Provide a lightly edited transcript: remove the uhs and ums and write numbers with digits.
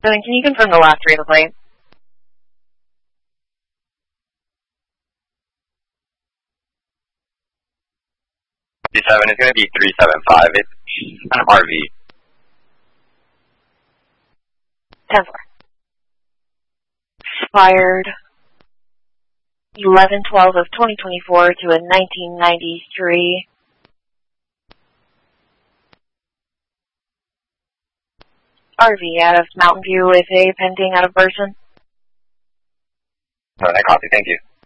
then can you confirm the last three of the plate? 57 is going to be 375. It's an RV. 10-4. Expired 11/12 of 2024 to a 1993. RV out of Mountain View with a pending out of Burson. All right, I copy. Thank you.